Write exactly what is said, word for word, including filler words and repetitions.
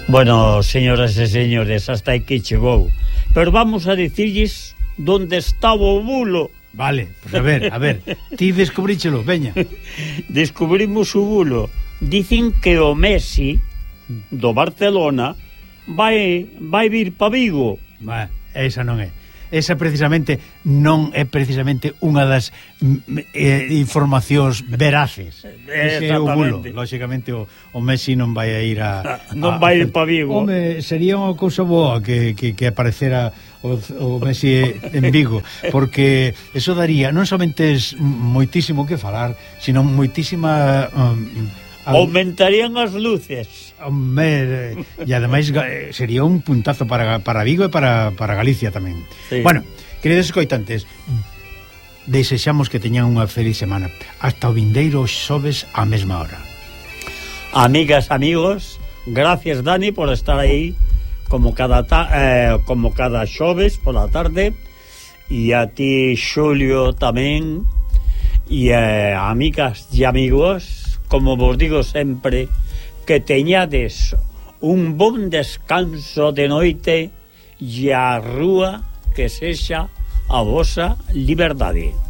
Bueno, señoras e señores, hasta aquí chegou. Pero vamos a dicirlles onde estaba o bulo. Vale, pues a ver, a ver, ti descubríchelo, veña. Descubrimos o bulo. Dicen que o Messi do Barcelona vai vai vir pa Vigo. Va, esa non é. Esa precisamente non é precisamente unha das eh, informacións veraces. Ese é o bulo. Lóxicamente o, o Messi non vai a ir a... Non a, vai a ir pa Vigo. Home, sería unha cousa boa que, que, que aparecera o, o Messi en Vigo, porque eso daría non somente moitísimo que falar, sino moitísima... Um, aumentarían as luces. Home, e ademais sería un puntazo para, para Vigo e para, para Galicia tamén. Sí. Bueno, queridos escoitantes, desexamos que teñan unha feliz semana. Hasta o vindeiro xoves á mesma hora. Amigas, amigos, gracias Dani por estar aí como cada ta eh, como cada xoves pola tarde, e a ti Xulio tamén, e eh, amigas e amigos, como vos digo sempre, que teñades un bon descanso de noite e a rúa que sexa a vosa liberdade.